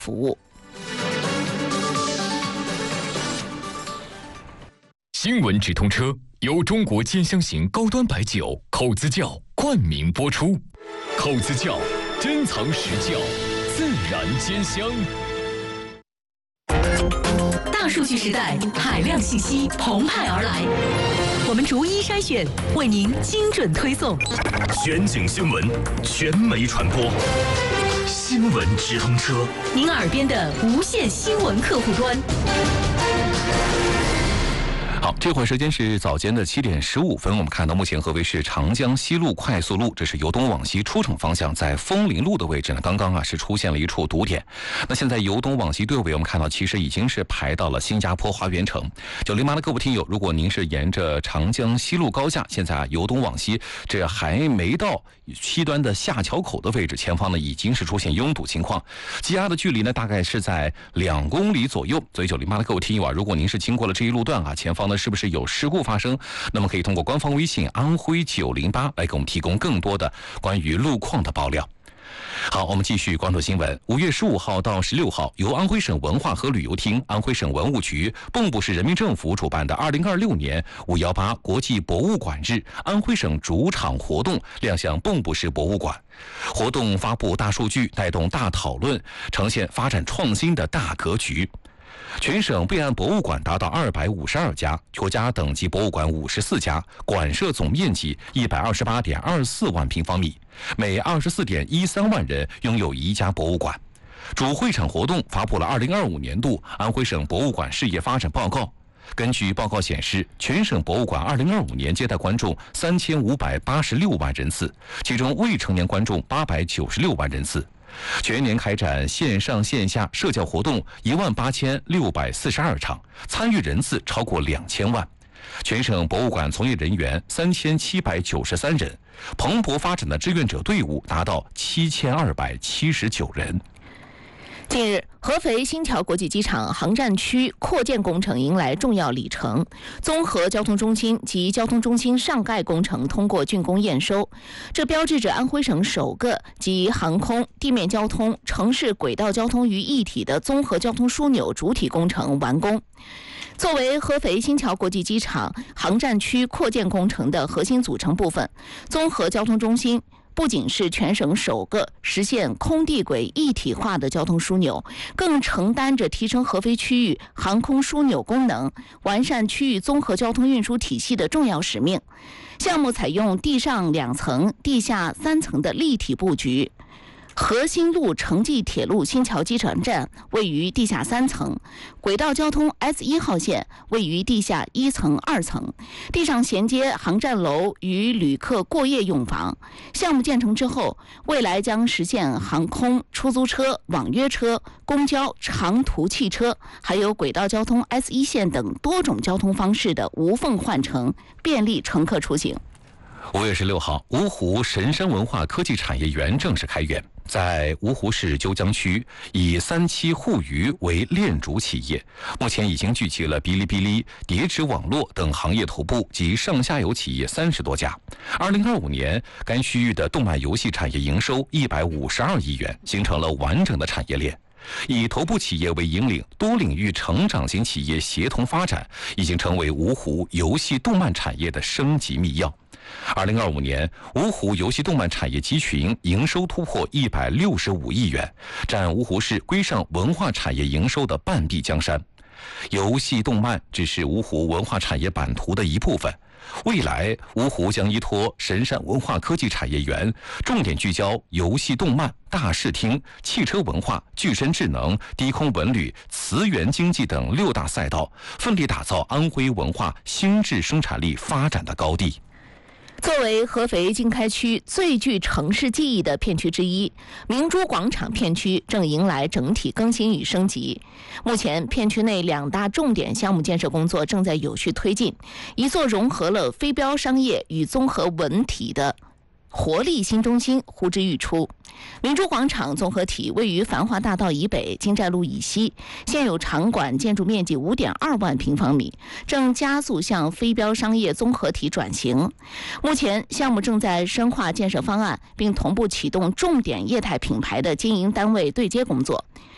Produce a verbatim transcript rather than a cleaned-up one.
服务。 新闻直通车由中国尖香型高端白酒口子窖冠名播出，口子窖珍藏实窖，自然尖香。 大数据时代，海量信息澎湃而来，我们逐一筛选，为您精准推送。 全景新闻，全媒传播，新闻直通车， 您耳边的无线新闻客户端。 好，这会儿时间是早间的七点十五分。我们看到，目前合肥市长江西路快速路，这是由东往西出城方向，在枫林路的位置呢，刚刚啊是出现了一处堵点。那现在由东往西队尾，我们看到其实已经是排到了新加坡花园城。九零八的各位听友，如果您是沿着长江西路高架，现在啊由东往西，这还没到西端的下桥口的位置，前方呢已经是出现拥堵情况，积压的距离呢大概是在两公里左右。所以九零八的各位听友啊，如果您是经过了这一路段啊，前方呢是不是有事故发生？那么可以通过官方微信安徽九零八来给我们提供更多的关于路况的爆料。好，我们继续关注新闻。五月十五号到十六号，由安徽省文化和旅游厅、安徽省文物局、蚌埠市人民政府主办的二零二六年五幺八国际博物馆日安徽省主场活动亮相蚌埠市博物馆。活动发布大数据，带动大讨论，呈现发展创新的大格局。全省备案博物馆达到二百五十二家，国家等级博物馆五十四家，馆舍总面积一百二十八点二四万平方米，每二十四点一三万人拥有一家博物馆。主会场活动发布了二零二五年度安徽省博物馆事业发展报告。根据报告显示，全省博物馆二零二五年接待观众三千五百八十六万人次，其中未成年观众八百九十六万人次。全年开展线上线下社交活动一万八千六百四十二场，参与人次超过两千万。全省博物馆从业人员三千七百九十三人，蓬勃发展的志愿者队伍达到七千二百七十九人。 近日，合肥新桥国际机场航站区扩建工程迎来重要里程，综合交通中心及交通中心上盖工程通过竣工验收，这标志着安徽省首个集航空、地面交通、城市轨道交通于一体的综合交通枢纽主体工程完工。作为合肥新桥国际机场航站区扩建工程的核心组成部分，综合交通中心不仅是全省首个实现空地轨一体化的交通枢纽，更承担着提升合肥区域航空枢纽功能、完善区域综合交通运输体系的重要使命。项目采用地上两层、地下三层的立体布局。核心路城际铁路新桥机场站位于地下三层，轨道交通 S 一 号线位于地下一层、二层，地上衔接航站楼与旅客过夜用房。项目建成之后，未来将实现航空、出租车、网约车、公交、长途汽车，还有轨道交通 S 一 线等多种交通方式的无缝换乘，便利乘客出行。 五月十六号，芜湖神山文化科技产业园正式开园。在芜湖市鸠江区，以三七互娱为链主企业，目前已经聚集了哔哩哔哩、叠纸网络等行业头部及上下游企业三十多家。二零二五年，该区域的动漫游戏产业营收一百五十二亿元，形成了完整的产业链。以头部企业为引领，多领域成长型企业协同发展，已经成为芜湖游戏动漫产业的升级密钥。二零二五年，芜湖游戏动漫产业集群营收突破一百六十五亿元，占芜湖市规上文化产业营收的半壁江山。游戏动漫只是芜湖文化产业版图的一部分。未来，芜湖将依托神山文化科技产业园，重点聚焦游戏动漫、大视听、汽车文化、具身智能、低空文旅、磁源经济等六大赛道，奋力打造安徽文化新质生产力发展的高地。 作为合肥经开区最具城市记忆的片区之一，明珠广场片区正迎来整体更新与升级。目前，片区内两大重点项目建设工作正在有序推进，一座融合了非标商业与综合文体的活力新中心呼之欲出。明珠广场综合体位于繁华大道以北、金寨路以西，现有场馆建筑面积 五点二万平方米，正加速向非标商业综合体转型。目前，项目正在深化建设方案，并同步启动重点业态品牌的经营单位对接工作。